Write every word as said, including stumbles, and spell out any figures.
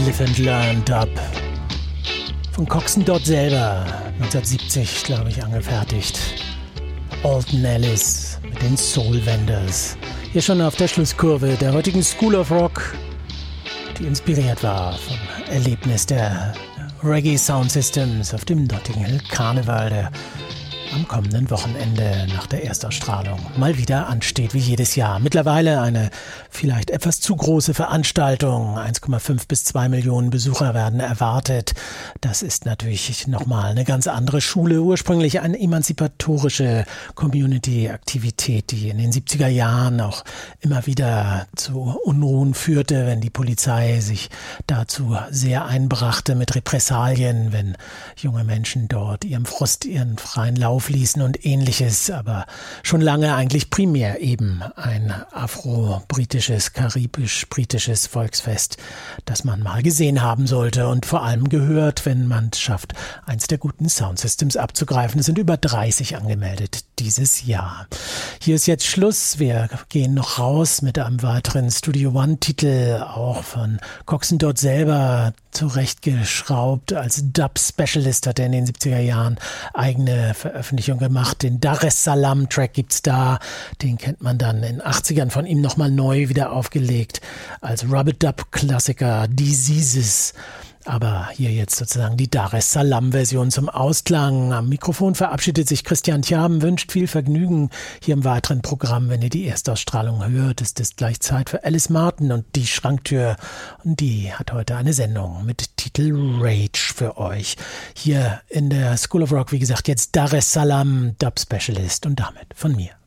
Live and Learn Dub. Von Coxsone Dodd selber, neunzehnhundertsiebzig, glaube ich, angefertigt. Alton Ellis mit den Soul Vendors. Hier schon auf der Schlusskurve der heutigen School of Rock, die inspiriert war vom Erlebnis der Reggae Sound Systems auf dem Notting Hill Karneval, der am kommenden Wochenende nach der Erstausstrahlung mal wieder ansteht, wie jedes Jahr. Mittlerweile eine vielleicht etwas zu große Veranstaltung. eins Komma fünf bis zwei Millionen Besucher werden erwartet. Das ist natürlich nochmal eine ganz andere Schule. Ursprünglich eine emanzipatorische Community-Aktivität, die in den siebziger Jahren auch immer wieder zu Unruhen führte, wenn die Polizei sich dazu sehr einbrachte mit Repressalien, wenn junge Menschen dort ihrem Frust ihren freien Lauf ließen und ähnliches, aber schon lange eigentlich primär eben ein afro-britisches, karibisch-britisches Volksfest, das man mal gesehen haben sollte und vor allem gehört, wenn man es schafft, eins der guten Soundsystems abzugreifen. Es sind über dreißig angemeldet dieses Jahr. Hier ist jetzt Schluss. Wir gehen noch raus mit einem weiteren Studio One-Titel, auch von Coxsone Dodd selber zurechtgeschraubt. Als Dub-Specialist hat er in den siebziger Jahren eigene Veröffentlichung gemacht. Den Dar es Salaam-Track gibt's da. Den kennt man dann in den achtzigern von ihm nochmal neu wieder aufgelegt als Rub-a-Dub-Klassiker Diseases. Aber hier jetzt sozusagen die Dar es Salaam-Version zum Ausklang. Am Mikrofon verabschiedet sich Christian Thiam, wünscht viel Vergnügen hier im weiteren Programm. Wenn ihr die Erstausstrahlung hört, ist es gleich Zeit für Alice Martin und die Schranktür. Und die hat heute eine Sendung mit Titel Rage für euch. Hier in der School of Rock, wie gesagt, jetzt Dar es Salaam, Dub Specialist und damit von mir.